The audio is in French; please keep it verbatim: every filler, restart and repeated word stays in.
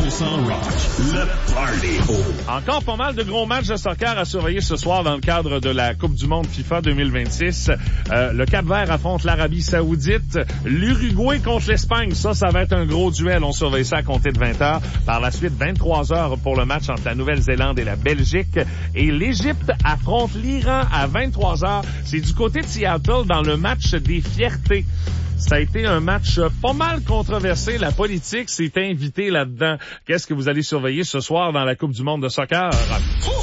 pour cent rock. Le Party. Encore pas mal de gros matchs de soccer à surveiller ce soir dans le cadre de la Coupe du monde FIFA deux mille vingt-six. Euh, le Cap-Vert affronte l'Arabie Saoudite. L'Uruguay contre l'Espagne. Ça, ça va être un gros duel. On surveille ça à compter de vingt heures. Par la suite, vingt-trois heures pour le match entre la Nouvelle-Zélande et la Belgique. Et l'Égypte affronte l'Iran à vingt-trois heures. C'est du côté de Seattle dans le match des fiertés. Ça a été un match pas mal controversé. La politique s'est invitée là-dedans. Qu'est-ce que vous allez surveiller ce soir dans la Coupe du monde de soccer?